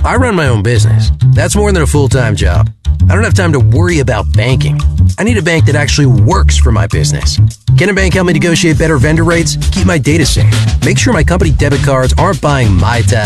I run my own business. That's more than a full-time job. I don't have time to worry about banking. I need a bank that actually works for my business. Can a bank help me negotiate better vendor rates? Keep my data safe. Make sure my company debit cards aren't buying my time.